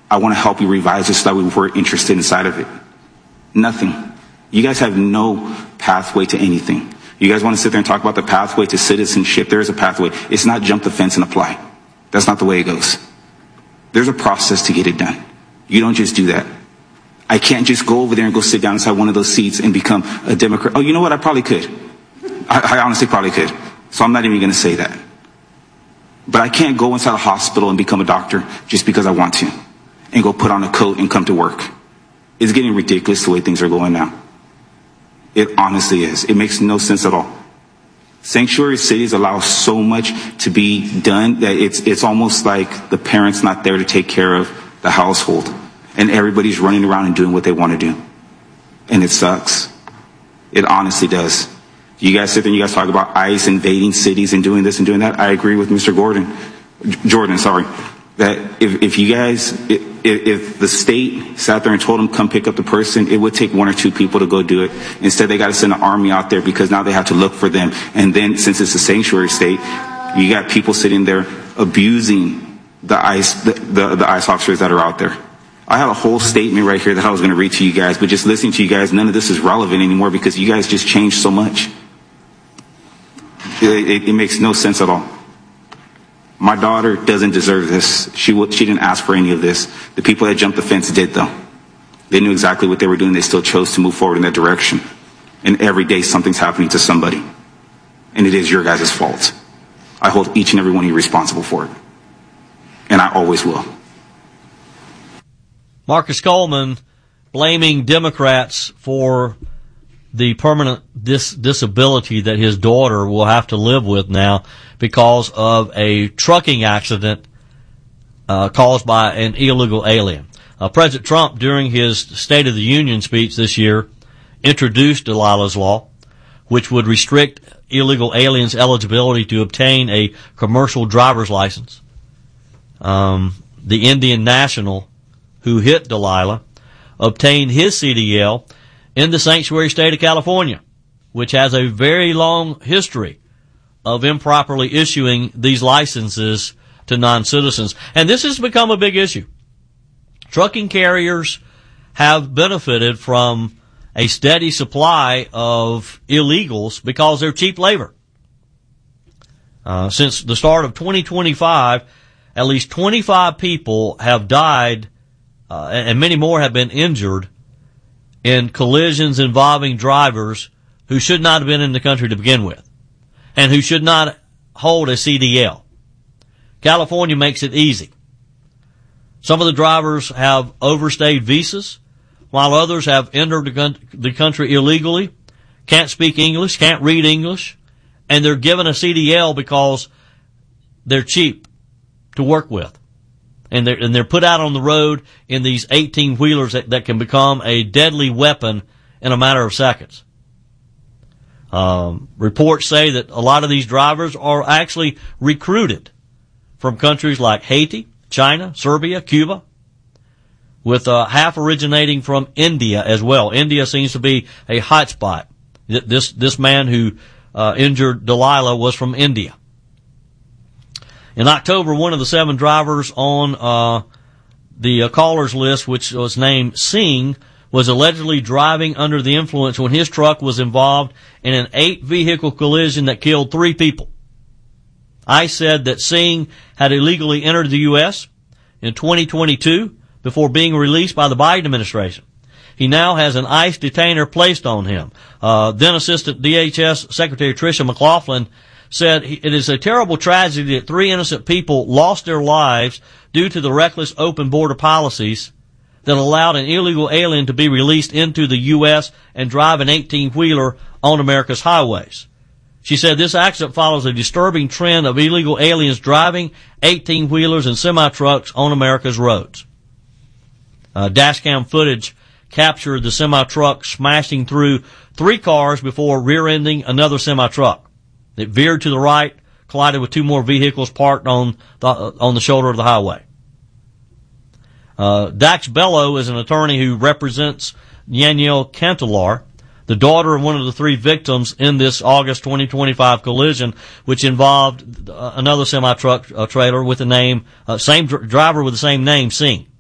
I want to help you revise this so that we're interested inside of it. Nothing. You guys have no pathway to anything. You guys want to sit there and talk about the pathway to citizenship? There is a pathway. It's not jump the fence and apply. That's not the way it goes. There's a process to get it done. You don't just do that. I can't just go over there and go sit down inside one of those seats and become a Democrat. Oh, you know what? I probably could. I honestly probably could. So I'm not even going to say that. But I can't go inside a hospital and become a doctor just because I want to and go put on a coat and come to work. It's getting ridiculous the way things are going now. It honestly is. It makes no sense at all. Sanctuary cities allow so much to be done that it's almost like the parents not there to take care of the household. And everybody's running around and doing what they want to do. And it sucks. It honestly does. You guys sit there and you guys talk about ICE invading cities and doing this and doing that. I agree with Mr. Jordan, that if you guys, if the state sat there and told them come pick up the person, it would take one or two people to go do it. Instead, they got to send an army out there because now they have to look for them. And then since it's a sanctuary state, you got people sitting there abusing the ICE officers that are out there. I have a whole statement right here that I was going to read to you guys, but just listening to you guys, none of this is relevant anymore because you guys just changed so much. It makes no sense at all. My daughter doesn't deserve this. She didn't ask for any of this. The people that jumped the fence did, though. They knew exactly what they were doing. They still chose to move forward in that direction. And every day something's happening to somebody. And it is your guys' fault. I hold each and every one of you responsible for it. And I always will. Marcus Coleman blaming Democrats for the permanent disability that his daughter will have to live with now because of a trucking accident caused by an illegal alien. President Trump, during his State of the Union speech this year, introduced Delilah's Law, which would restrict illegal aliens' eligibility to obtain a commercial driver's license. The Indian national who hit Delilah obtained his CDL in the sanctuary state of California, which has a very long history of improperly issuing these licenses to non-citizens. And this has become a big issue. Trucking carriers have benefited from a steady supply of illegals because they're cheap labor. Since the start of 2025, at least 25 people have died, and many more have been injured in collisions involving drivers who should not have been in the country to begin with and who should not hold a CDL. California makes it easy. Some of the drivers have overstayed visas, while others have entered the country illegally, can't speak English, can't read English, and they're given a CDL because they're cheap to work with. And they're put out on the road in these 18-wheelers that can become a deadly weapon in a matter of seconds. Reports say that a lot of these drivers are actually recruited from countries like Haiti, China, Serbia, Cuba, with half originating from India as well. India seems to be a hot spot. This man who injured Delilah was from India. In October, one of the 7 drivers on the callers list, which was named Singh, was allegedly driving under the influence when his truck was involved in an 8-vehicle collision that killed 3 people. ICE said that Singh had illegally entered the U.S. in 2022 before being released by the Biden administration. He now has an ICE detainer placed on him. Then Assistant DHS Secretary Tricia McLaughlin said it is a terrible tragedy that 3 innocent people lost their lives due to the reckless open border policies that allowed an illegal alien to be released into the U.S. and drive an 18-wheeler on America's highways. She said this accident follows a disturbing trend of illegal aliens driving 18-wheelers and semi-trucks on America's roads. Dashcam footage captured the semi-truck smashing through 3 cars before rear-ending another semi-truck. It veered to the right, collided with 2 more vehicles parked on the shoulder of the highway. Dax Bello is an attorney who represents Danielle Cantelar, the daughter of one of the 3 victims in this August 2025 collision, which involved another semi-truck trailer with the name, same driver with the same name, Singh.